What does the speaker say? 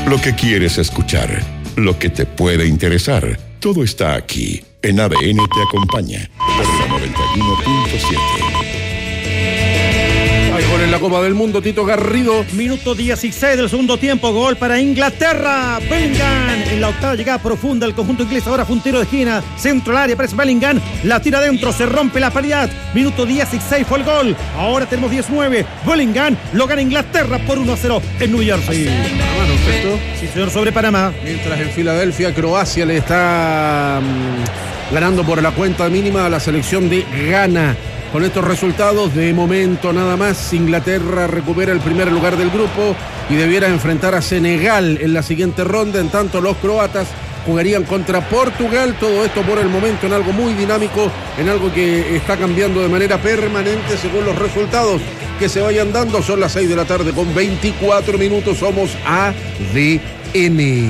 Lo que quieres escuchar, lo que te puede interesar, todo está aquí. En ADN te acompaña por la 91.7. Hay gol en la Copa del Mundo, Tito Garrido. Minuto 16 del segundo tiempo, gol para Inglaterra. Bellingham en la octava llegada profunda, el conjunto inglés ahora fue un tiro de esquina, centro al área, aparece Bellingham, la tira adentro, se rompe la paridad. Minuto 16 fue el gol, ahora tenemos 19. Bellingham lo gana Inglaterra por 1-0 en New Jersey. Sí, señor, sobre Panamá. Mientras en Filadelfia, Croacia le está ganando por la cuenta mínima a la selección de Ghana. Con estos resultados, de momento nada más, Inglaterra recupera el primer lugar del grupo y debiera enfrentar a Senegal en la siguiente ronda. En tanto, los croatas jugarían contra Portugal. Todo esto por el momento en algo muy dinámico, en algo que está cambiando de manera permanente según los resultados que se vayan dando. Son las 6 de la tarde con 24 minutos. Somos ADN.